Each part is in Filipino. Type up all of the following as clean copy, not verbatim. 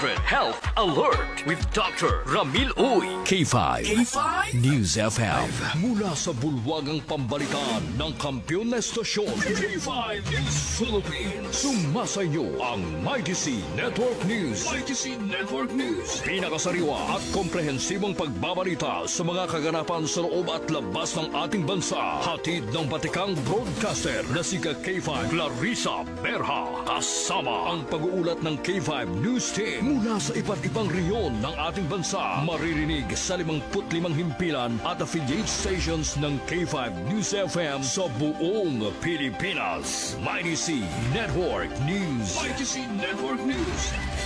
100 Health Alert with Dr. Ramil Uy. K5 News FM. Mula sa bulwagang pambalitaan ng kampiyon na estasyon, K5 News Philippines. Sumasayo ang Mighty C Network News. Mighty C Network News. Pinakasariwa at komprehensibong pagbabalita sa mga kaganapan sa loob at labas ng ating bansa. Hatid ng batikang broadcaster na si K5 Clarissa Berha. Kasama ang pag-uulat ng K5 News Team mula sa iba't ibang reyon ng ating bansa. Maririnig sa 55 himpilan at affiliate stations ng K5 News FM sa buong Pilipinas. Mighty C Network News. Mighty C Network News.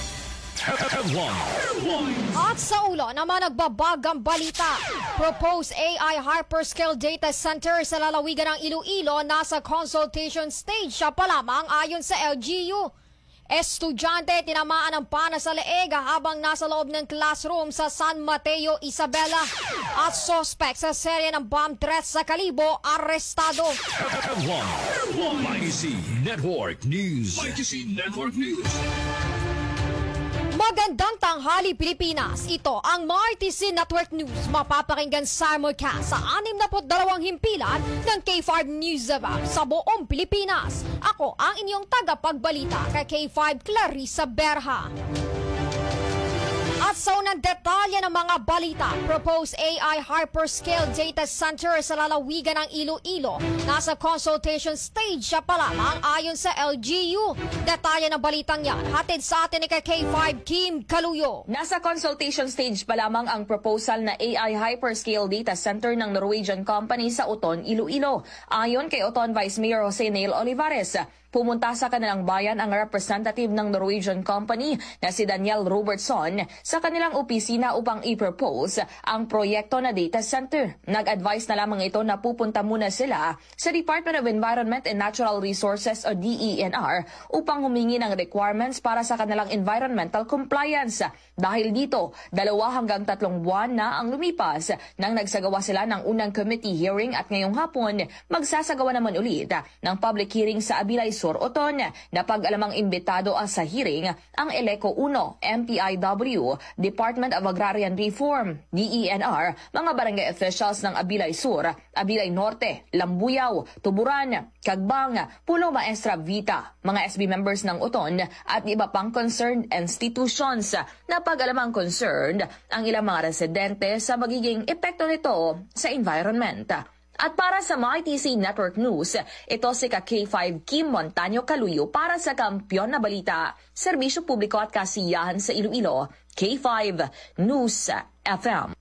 At sa ulo naman nagbabagang balita. Proposed AI hyperscale data center sa lalawigan ng Iloilo nasa consultation stage siya pa lamang ayon sa LGU. Estudyante tinamaan ng pana sa leeg habang nasa loob ng classroom sa San Mateo, Isabela. At suspect sa serye ng bomb threat sa Kalibo, arestado. Mighty C Network News. Mighty C Network News. Magandang tanghali Pilipinas. Ito ang Mighty C Network News. Mapapakinggan simulcast sa 62 himpilan ng K5 News About sa buong Pilipinas. Ako ang inyong tagapagbalita kay K5 Clarissa Berha. At sa unang detalye ng mga balita, proposed AI hyperscale data center sa lalawigan ng Iloilo nasa consultation stage siya pa lamang ayon sa LGU. Detalye ng balitang yan, hatid sa atin ni K5 Kim Kaluyo. Nasa consultation stage pa lamang ang proposal na AI hyperscale data center ng Norwegian company sa Oton, Iloilo. Ayon kay Oton Vice Mayor Jose Neil Olivares, pumunta sa kanilang bayan ang representative ng Norwegian company na si Daniel Robertson sa kanilang opisina upang i-propose ang proyekto na data center. Nag-advise na lamang ito na pupunta muna sila sa Department of Environment and Natural Resources o DENR upang humingi ng requirements para sa kanilang environmental compliance. Dahil dito, 2 hanggang 3 buwan na ang lumipas nang nagsagawa sila ng unang committee hearing at ngayong hapon magsasagawa naman ulit ng public hearing sa Abilay Sur, Oton na pag-alamang imbitado sa hearing ang ELECO 1, MPIW, Department of Agrarian Reform, DENR, mga barangay officials ng Abilay Sur, Abilay Norte, Lambuyaw, Tuburan, Cagbang, Pulo Maestra Vita, mga SB members ng Oton at iba pang concerned institutions na pag-alamang concerned ang ilang mga residente sa magiging epekto nito sa environment. At para sa Mighty C Network News, ito si K5 Kim Montaño Kaluyo para sa Kampiyon na Balita, Serbisyo Publiko at Kasiyahan sa Iloilo, K5 News FM.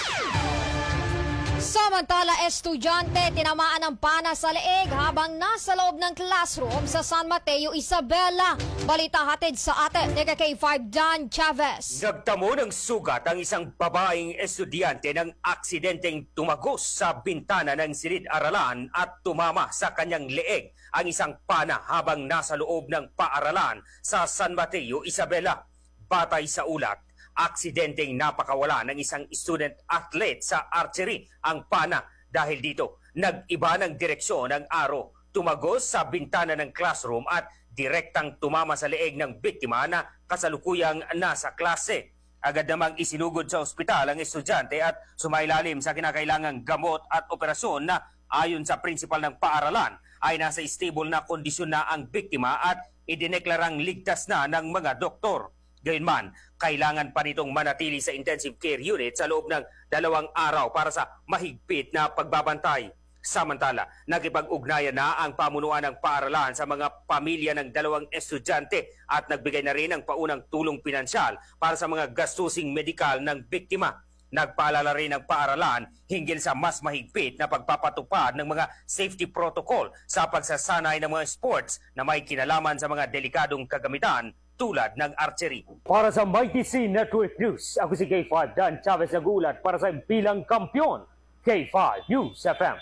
Samantala, estudyante tinamaan ng pana sa leeg habang nasa loob ng classroom sa San Mateo, Isabela. Balita hatid sa atin ni K5 Dan Chavez. Nagtamo ng sugat ang isang babaeng estudyante ng aksidenteng tumagos sa bintana ng silid-aralan at tumama sa kanyang leeg ang isang pana habang nasa loob ng paaralan sa San Mateo, Isabela. Batay sa ulat, aksidenteng napakawala ng isang student athlete sa archery ang pana. Dahil dito, nag-iba ng direksyon ang aro, tumagos sa bintana ng classroom at direktang tumama sa leeg ng biktima na kasalukuyang nasa klase. Agad namang isinugod sa ospital ang estudyante at sumailalim sa kinakailangang gamot at operasyon na ayon sa prinsipal ng paaralan ay nasa stable na kondisyon na ang biktima at idineklarang ligtas na ng mga doktor. Gayunman, kailangan pa nitong manatili sa intensive care unit sa loob ng 2 araw para sa mahigpit na pagbabantay. Samantala, nakipag-ugnayan na ang pamunuan ng paaralan sa mga pamilya ng 2 estudyante at nagbigay na rin ng paunang tulong pinansyal para sa mga gastusing medikal ng biktima. Nagpaalala rin ng paaralan hinggil sa mas mahigpit na pagpapatupad ng mga safety protocol sa pagsasanay ng mga sports na may kinalaman sa mga delikadong kagamitan tulad ng archery. Para sa Mighty C Network News, ako si K5 Dan Chavez nagulat para sa bilang kampiyon, K5 News FM.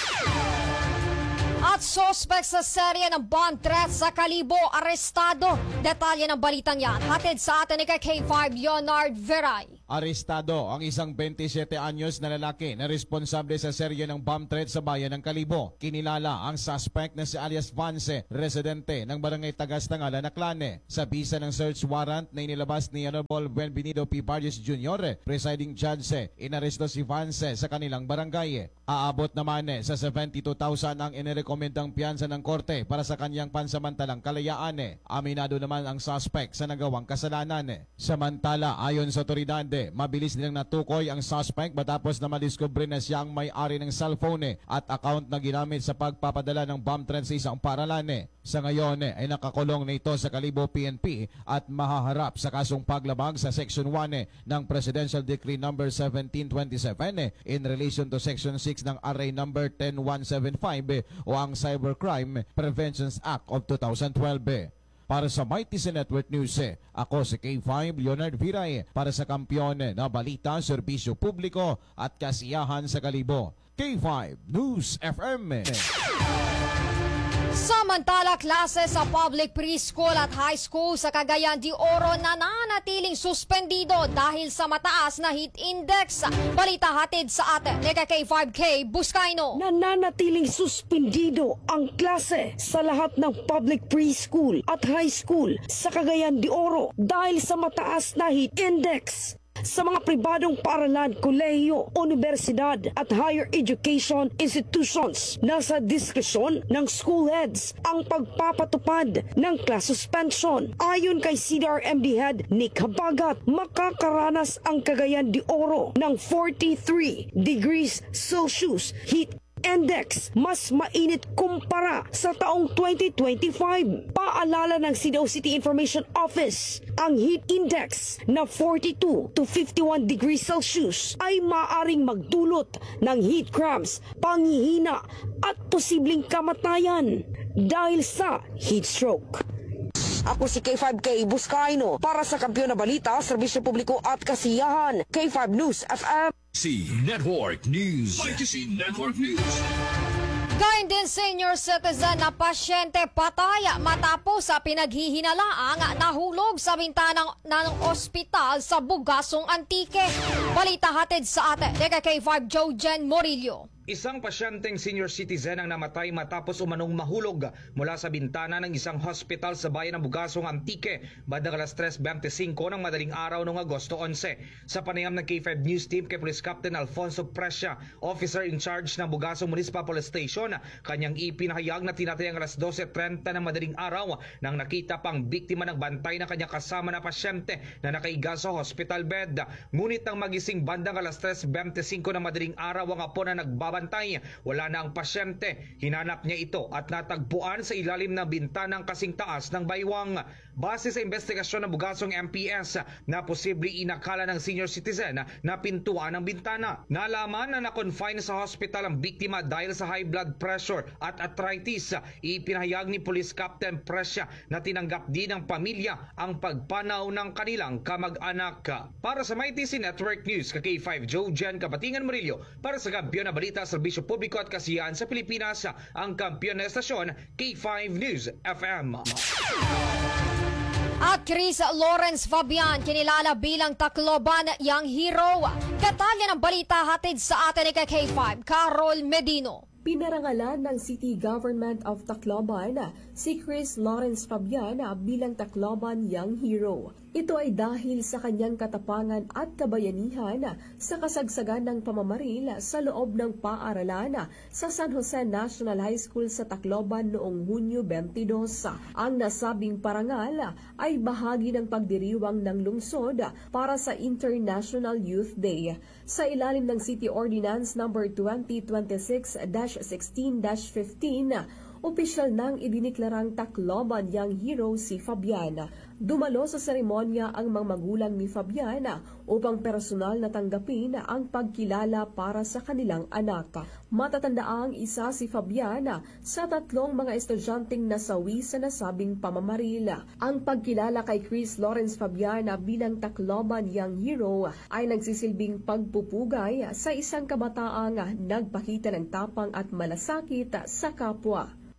At suspect sa serye ng bomb threat sa Kalibo, arestado. Detalye ng balitang yan, hatid sa atin ni K5 Leonard Veray. Arestado ang isang 27 anyos na lalaki na responsable sa serye ng bomb threat sa bayan ng Kalibo. Kinilala ang suspect na si alias Vance, residente ng barangay Tagas ng Alanaclane. Sa bisa ng search warrant na inilabas ni Honorable Benvenido P. Barrios Jr., presiding judge, inaresto si Vance sa kanilang barangay. Aabot naman sa 72,000 ang inirekomendang piyansa ng korte para sa kanyang pansamantalang kalayaan. Aminado naman ang suspect sa nagawang kasalanan. Samantala, ayon sa otoridad, mabilis nilang natukoy ang suspect matapos na madiskubre na siya ang may-ari ng cellphone at account na ginamit sa pagpapadala ng bomb threat sa isang paaralan. Sa ngayon ay nakakulong na ito sa Kalibo PNP at mahaharap sa kasong paglabag sa Section 1 ng Presidential Decree No. 1727 in relation to Section 6 ng RA No. 10175 o ang Cybercrime Prevention Act of 2012. Para sa Mighty Network News, ako si K5 Leonard Viray para sa Kampiyon na Balita, Serbisyo Publiko at Kasiyahan sa Kalibo. K5 News FM. Samantala, klase sa public preschool at high school sa Cagayan de Oro nananatiling suspendido dahil sa mataas na heat index. Balita hatid sa atin ni K5K Buscaino. Nananatiling suspendido ang klase sa lahat ng public preschool at high school sa Cagayan de Oro dahil sa mataas na heat index. Sa mga pribadong paaralan, kolehiyo, universidad at higher education institutions, nasa diskresyon ng school heads ang pagpapatupad ng class suspension. Ayon kay CDRMD Head Nick Habagat, makakaranas ang Cagayan de Oro ng 43 degrees Celsius heat index, mas mainit kumpara sa taong 2025. Paalala ng CDO City Information Office, ang heat index na 42 to 51 degrees Celsius ay maaring magdulot ng heat cramps, panghihina at posibleng kamatayan dahil sa heat stroke. Ako si K5K Buscaino para sa Kampiyon na Balita, Serbisyo Publiko at Kasiyahan. K5 News FM. Network News. ITC Network News. Gayun din senior citizen na pasyente patay matapos sa pinaghihinalaang nahulog sa bintana ng ospital sa Bugasong Antique. Balita hatid sa atin ni K5 Jojen Morillo. Isang pasyenteng senior citizen ang namatay matapos umanong mahulog mula sa bintana ng isang hospital sa bayan ng Bugasong Antique bandang alas 3:25 ng madaling araw noong Agosto 11. Sa panayam ng K5 News Team kay Police Captain Alfonso Prescia, officer in charge ng Bugasong Municipal Police Station, kanyang ipinahayag na tinatayang alas 12:30 ng madaling araw nang nakita pang biktima ng bantay na kanyang kasama na pasyente na nakaiga sa hospital bed. Ngunit nang magising bandang alas 3:25 ng madaling araw ang apo na nagbabantay, wala na ang pasyente. Hinanap niya ito at natagpuan sa ilalim ng bintanang kasing taas ng baywang. Base sa investigasyon ng Bugasong MPS na posible inakala ng senior citizen na pintuan ng bintana. Nalaman na na-confine sa hospital ang biktima dahil sa high blood pressure at arthritis. Ipinahayag ni Police Captain Prescia na tinanggap din ng pamilya ang pagpanaw ng kanilang kamag-anak. Para sa Mighty Network News, K5 Jojen Kabatingan Murillo para sa Kampiyon na Balita, Serbisyo Publiko at Kasiyahan sa Pilipinas, ang kampiyon na estasyon, K5 News FM. At Chris Lawrence Fabian, kinilala bilang Tacloban Young Hero. Detalye ng balita hatid sa atin ni K5, Carol Medino. Pinarangalan ng City Government of Tacloban si Chris Lawrence Fabian bilang Tacloban Young Hero. Ito ay dahil sa kanyang katapangan at kabayanihan sa kasagsagan ng pamamaril sa loob ng paaralan sa San Jose National High School sa Tacloban noong Hunyo 22. Ang nasabing parangal ay bahagi ng pagdiriwang ng lungsod para sa International Youth Day. Sa ilalim ng City Ordinance No. 2026-16-15, opisyal nang idiniklarang Tacloban Young Hero si Fabian. Dumalo sa seremonya ang mga magulang ni Fabian upang personal na tanggapin ang pagkilala para sa kanilang anak. Matatandaang isa si Fabian sa 3 mga estudyanteng nasawi sa nasabing pamamaril. Ang pagkilala kay Chris Lawrence Fabian bilang Tacloban Young Hero ay nagsisilbing pagpupugay sa isang kabataang nagpakita ng tapang at malasakit sa kapwa.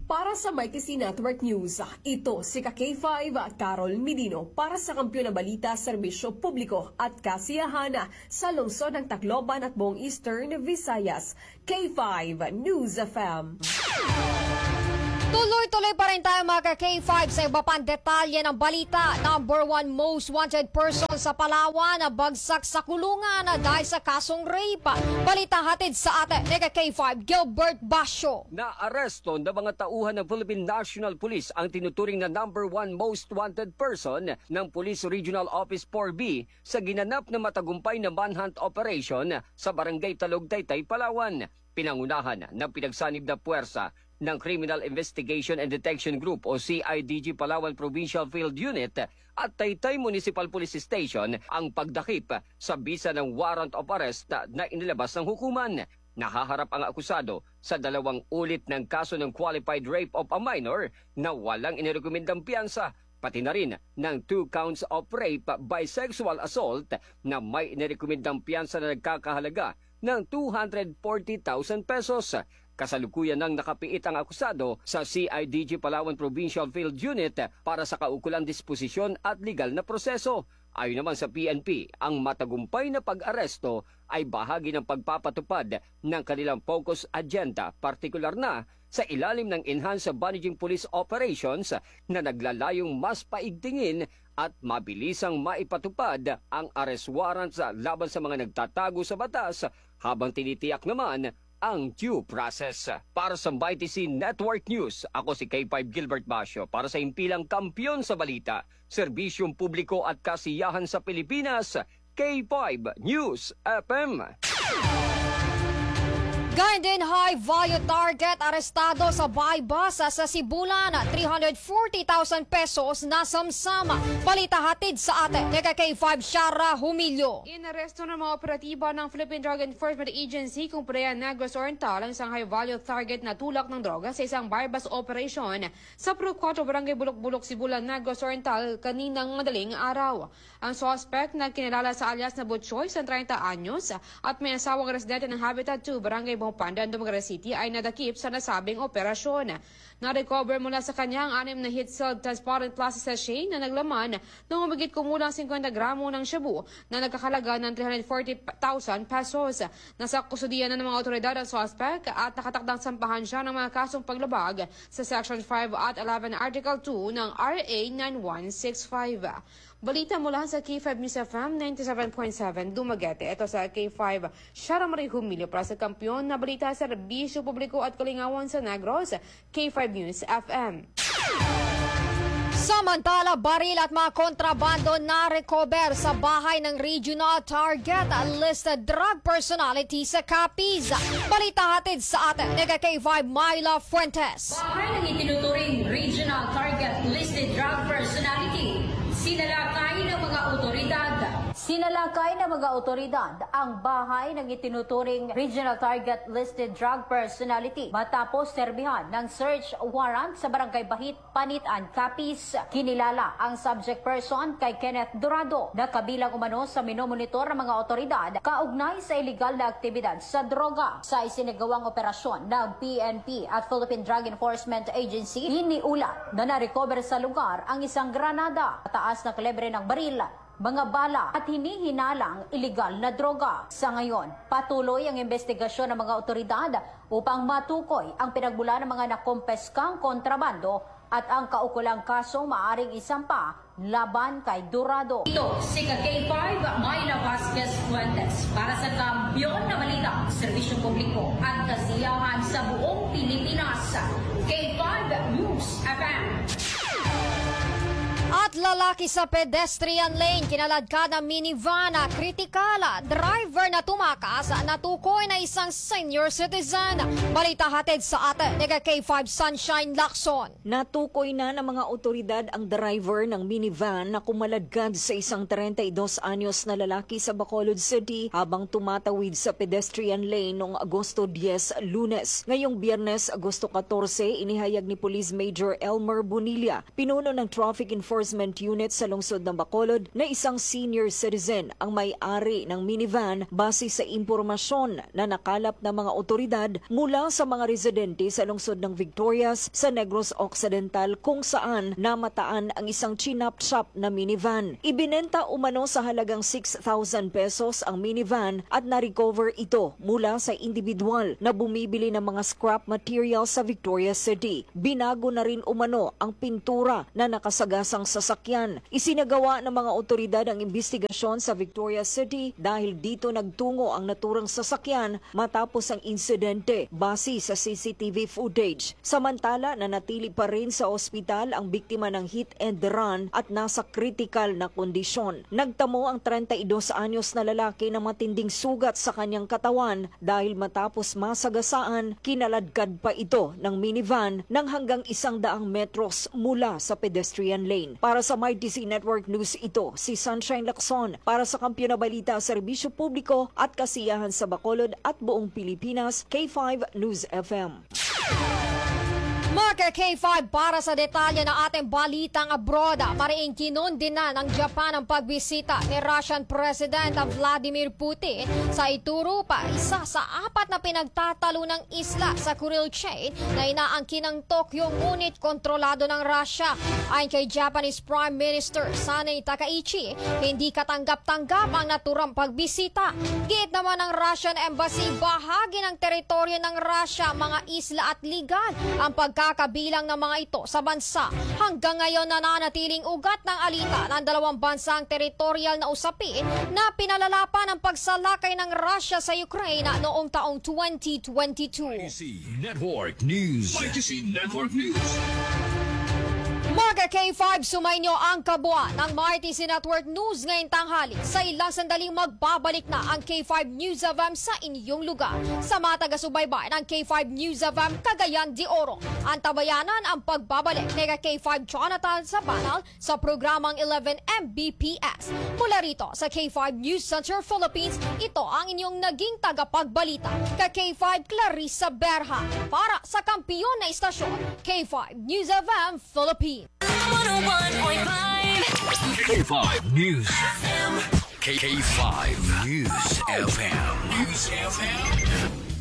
Para sa Mighty C Network News, ito si K5 Carol Medino para sa Kampiyon na Balita, Serbisyo Publiko at Kasiyahan sa lungsod ng Tacloban at buong Eastern Visayas. K5 News FM. Tuloy-tuloy pa rin tayo mga K5 sa iba pang detalye ng balita. Number 1 most wanted person sa Palawan na bagsak sa kulungan dahil sa kasong rape. Balita hatid sa atin ni K5 Gilbert Basyo. Na-aresto ng mga tauhan ng Philippine National Police ang tinuturing na number 1 most wanted person ng Police Regional Office 4B sa ginanap na matagumpay na manhunt operation sa Barangay Talog, Taytay, Palawan. Pinangunahan ng pinagsanib na puwersa ng Criminal Investigation and Detection Group o CIDG Palawan Provincial Field Unit at Taytay Municipal Police Station ang pagdakip sa bisa ng warrant of arrest na inilabas ng hukuman. Nahaharap ang akusado sa 2 ulit ng kaso ng qualified rape of a minor na walang inirekomendang piyansa, pati na rin ng 2 counts of rape by sexual assault na may inirekomendang piyansa na nagkakahalaga ng 240,000 pesos. Kasalukuyan nang nakapiit ang akusado sa CIDG Palawan Provincial Field Unit para sa kaukulang disposisyon at legal na proseso. Ayon naman sa PNP, ang matagumpay na pag-aresto ay bahagi ng pagpapatupad ng kanilang focus agenda, partikular na sa ilalim ng Enhanced Banijing Police Operations na naglalayong mas paigtingin at mabilisang maipatupad ang arrest warrants laban sa mga nagtatago sa batas habang tinitiyak naman ang due process. Para sa Mighty C Network News, ako si K5 Gilbert Basyo para sa impilang kampiyon sa balita, serbisyong publiko at kasiyahan sa Pilipinas, K5 News FM. Gayun din, high-value target arestado sa buy bus sa Sibulan, 340,000 pesos na samsama. Balita hatid sa atin ni K5 Shara Humilio. Inaresto ng mga operatiba ng Philippine Drug Enforcement Agency kung Purea Negros Oriental ang isang high-value target na tulak ng droga sa isang buy bus operation sa Pro 4 Barangay Bulok-Bulok, Sibulan, Negros Oriental kaninang madaling araw. Ang suspect na kinilala sa alias na Butchoy, 30 anyos at may asawang residente ng Habitat 2, Barangay Pandan, Dumaguete City ay nadakip sa nasabing operasyon. Na-recover mula sa kanya ang 6 na hit-sealed transparent plastic sachet na naglaman ng umigit kumulang 50 gramo ng shabu na nagkakalaga ng 340,000 pesos. Nasa kusudian na ng mga otoridad ang suspect at nakatakdang sampahan siya ng mga kasong paglabag sa Section 5 at 11 Article 2 ng RA 9165. Balita mula sa K5 News FM 97.7 Dumaguete. Ito sa K5 Shara Marie Humilio para sa kampiyon na balita sa serbisyo publiko at kalingawan sa Negros, K5 News FM. Samantala, baril at mga kontrabando na recover sa bahay ng Regional Target Listed Drug Personality sa Capiz. Balita hatid sa atin ni K5 Myla Fuentes. Bahay ng itinuturing Regional Target Listed Drug Personality. Sinalakay ng mga otoridad. Sinalakay ng mga otoridad ang bahay ng itinuturing Regional Target Listed Drug Personality matapos serbihan ng search warrant sa Barangay Bahit, Panitan, Capiz. Kinilala ang subject person kay Kenneth Dorado na kabilang umano sa minomonitor ng mga otoridad kaugnay sa illegal na aktibidad sa droga. Sa isinagawang operasyon ng PNP at Philippine Drug Enforcement Agency, iniulat na na-recover sa lugar ang isang granada, mataas na kalibre ng baril, mga bala at hinihinalang ilegal na droga. Sa ngayon, patuloy ang investigasyon ng mga otoridad upang matukoy ang pinagmula ng mga nakompeskang kontrabando at ang kaukulang kaso maaring isampa laban kay Dorado. Ito si K5 Myla Vasquez Fuentes para sa kampiyon na balita, serbisyo publiko at kasiyahan sa buong Pilipinas. K5 News FM. At lalaki sa pedestrian lane, kinaladkad ng minivan na kritikala, driver na tumakas, natukoy na isang senior citizen. Balita hatid sa atin ni K5 Sunshine Lacson. Natukoy na ng mga otoridad ang driver ng minivan na kumaladkad sa isang 32 anyos na lalaki sa Bacolod City habang tumatawid sa pedestrian lane noong Agosto 10, Lunes. Ngayong Biyernes, Agosto 14, inihayag ni Police Major Elmer Bonilla, pinuno ng Traffic Enforcement Enforcement Unit sa lungsod ng Bacolod na isang senior citizen ang may-ari ng minivan base sa impormasyon na nakalap ng mga otoridad mula sa mga residente sa lungsod ng Victorias sa Negros Occidental kung saan namataan ang isang chinap shop na minivan. Ibinenta umano sa halagang 6,000 pesos ang minivan at na-recover ito mula sa individual na bumibili ng mga scrap materials sa Victoria City. Binago na rin umano ang pintura na nakasagasang sasakyan. Isinagawa ng mga otoridad ang investigasyon sa Victoria City dahil dito nagtungo ang naturang sasakyan matapos ang insidente base sa CCTV footage. Samantala, nanatili pa rin sa ospital ang biktima ng hit and run at nasa critical na kondisyon. Nagtamo ang 32 anyos na lalaki ng matinding sugat sa kanyang katawan dahil matapos masagasaan, kinaladkad pa ito ng minivan ng hanggang 100 metros mula sa pedestrian lane. Para sa MyDC Network News ito, si Sunshine Lacson para sa Kampiyon na Balita, Serbisyo Publiko at Kasiyahan sa Bacolod at buong Pilipinas, K5 News FM. Marker K5 para sa detalye ng ating balitang abroad. Mariing kinundi na ng Japan ang pagbisita ni Russian President Vladimir Putin sa ituro pa isa sa 4 na pinagtatalo ng isla sa Kuril Chain na inaangkin ng Tokyo ngunit kontrolado ng Russia. Ayon kay Japanese Prime Minister Sanei Takaichi, hindi katanggap-tanggap ang naturang pagbisita. Giit naman ng Russian Embassy, bahagi ng teritoryo ng Russia, mga isla at ligan ang pagkakabilang ng mga ito sa bansa. Hanggang ngayon nananatiling ugat ng alitan ang dalawang bansang teritorial na usapin na pinalalapan ang pagsalakay ng Russia sa Ukraine noong taong 2022. YTC Network News. YTC Network News. Marka K5, sumainyo ang kabuuan ng MyTC Network News ngayong tanghali. Sa ilang sandaling magbabalik na ang K5 News FM sa inyong lugar. Sa mga taga-subaybay ng K5 News FM Cagayan de Oro, ang tabayanan ang pagbabalik ni K5 Jonathan Sabanal sa programang 11 Mbps. Mula rito sa K5 News Center Philippines, ito ang inyong naging tagapagbalita. K5 Clarissa Berha para sa kampiyon na istasyon, K5 News FM Philippines. 101.5 K5 News FM. K5 News FM. News FM.